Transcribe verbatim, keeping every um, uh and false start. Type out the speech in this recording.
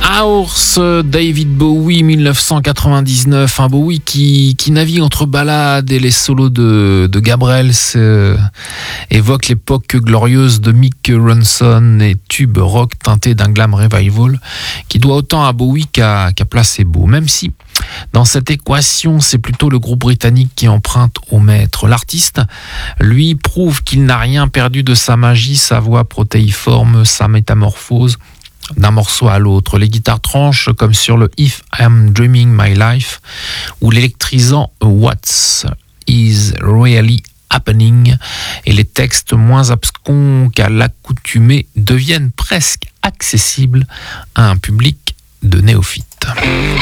Hours, David Bowie, dix-neuf cent quatre-vingt-dix-neuf. Un Bowie qui, qui navigue entre ballades et les solos de, de Gabrels, euh, évoque l'époque glorieuse de Mick Ronson et tube rock teinté d'un glam revival qui doit autant à Bowie qu'à, qu'à Placebo. Même si, dans cette équation, c'est plutôt le groupe britannique qui emprunte au maître. L'artiste, lui, prouve qu'il n'a rien perdu de sa magie, sa voix protéiforme, sa métamorphose d'un morceau à l'autre. Les guitares tranchent comme sur le If I'm Dreaming My Life ou l'électrisant What's Is Really Happening, et les textes moins abscons qu'à l'accoutumée deviennent presque accessibles à un public de néophytes.